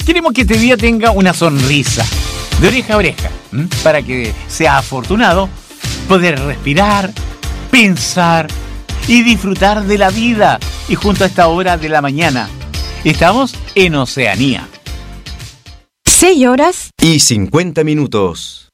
Queremos que este día tenga una sonrisa de oreja a oreja, para que sea afortunado poder respirar, pensar y disfrutar de la vida. Y junto a esta hora de la mañana, estamos en Oceanía. 6 horas y 50 minutos.